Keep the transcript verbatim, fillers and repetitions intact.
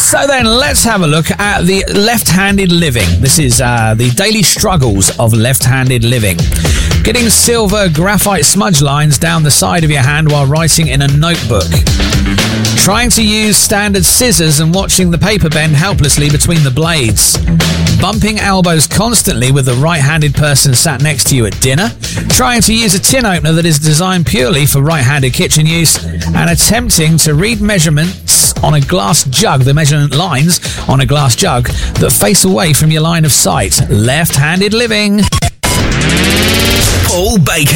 So then, let's have a look at the left-handed living. This is uh, the daily struggles of left-handed living. Getting silver graphite smudge lines down the side of your hand while writing in a notebook. Trying to use standard scissors and watching the paper bend helplessly between the blades. Bumping elbows constantly with the right-handed person sat next to you at dinner. Trying to use a tin opener that is designed purely for right-handed kitchen use. And attempting to read measurements on a glass jug, the measurement lines on a glass jug that face away from your line of sight. Left-handed living. Paul Baker.